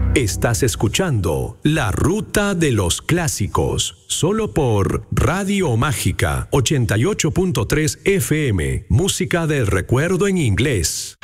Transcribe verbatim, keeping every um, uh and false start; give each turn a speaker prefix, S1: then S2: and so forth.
S1: Estás escuchando La Ruta de los Clásicos, solo por Radio Mágica ochenta y ocho punto tres F M, música de recuerdo en inglés.